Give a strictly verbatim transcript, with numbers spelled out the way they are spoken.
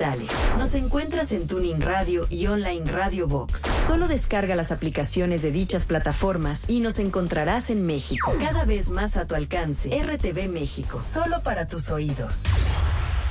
digitales. Nos encuentras en Tuning Radio y Online Radio Box. Solo descarga las aplicaciones de dichas plataformas y nos encontrarás en México. Cada vez más a tu alcance. R T V México, solo para tus oídos.